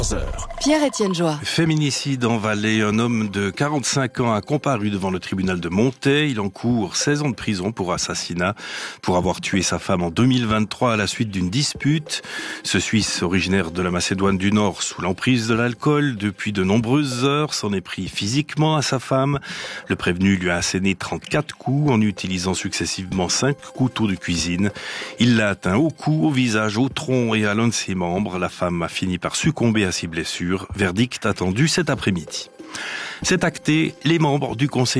Pierre-Étienne Joie. Féminicide en Valais. Un homme de 45 ans a comparu devant le tribunal de Montaix. Il encourt 16 ans de prison pour assassinat, pour avoir tué sa femme en 2023 à la suite d'une dispute. Ce Suisse, originaire de la Macédoine du Nord, sous l'emprise de l'alcool depuis de nombreuses heures, s'en est pris physiquement à sa femme. Le prévenu lui a asséné 34 coups en utilisant successivement 5 couteaux de cuisine. Il l'a atteint au cou, au visage, au tronc et à l'un de ses membres. La femme a fini par succomber à ses blessures. Verdict attendu cet après-midi. C'est acté, les membres du conseil